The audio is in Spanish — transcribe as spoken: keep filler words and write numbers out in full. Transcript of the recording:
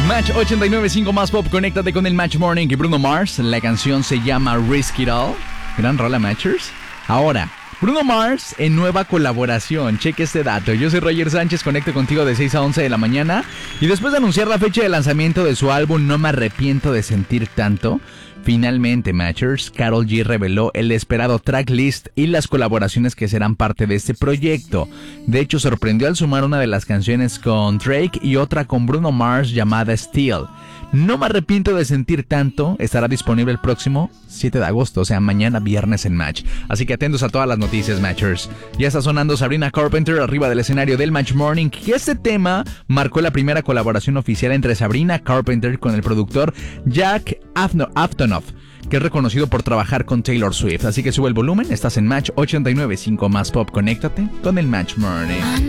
Match ochenta y nueve punto cinco más pop, conéctate con el Match Morning y Bruno Mars. La canción se llama Risk It All. Gran rola, Matchers. Ahora, Bruno Mars en nueva colaboración. Cheque este dato. Yo soy Roger Sánchez, conecto contigo de seis a once de la mañana. Y después de anunciar la fecha de lanzamiento de su álbum No Me Arrepiento de Sentir Tanto, finalmente, Matchers, Karol G reveló el esperado tracklist y las colaboraciones que serán parte de este proyecto. De hecho, sorprendió al sumar una de las canciones con Drake y otra con Bruno Mars llamada Still. No Me Arrepiento de Sentir Tanto estará disponible el próximo siete de agosto, o sea, mañana viernes en Match. Así que atentos a todas las noticias, Matchers. Ya está sonando Sabrina Carpenter arriba del escenario del Match Morning, y este tema marcó la primera colaboración oficial entre Sabrina Carpenter con el productor Jack Antonoff, que es reconocido por trabajar con Taylor Swift. Así que sube el volumen, estás en Match ochenta y nueve punto cinco más pop, conéctate con el Match Morning.